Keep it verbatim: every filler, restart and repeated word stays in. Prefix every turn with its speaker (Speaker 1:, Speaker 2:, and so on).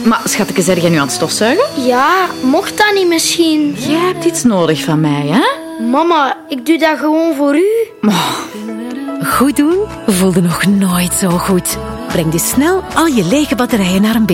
Speaker 1: Maar schatje, zeg jij nu aan het stofzuigen?
Speaker 2: Ja, mocht dat niet misschien?
Speaker 1: Jij hebt iets nodig van mij, hè?
Speaker 2: Mama, ik doe dat gewoon voor u.
Speaker 1: Oh.
Speaker 3: Goed doen voelde nog nooit zo goed. Breng dus snel al je lege batterijen naar een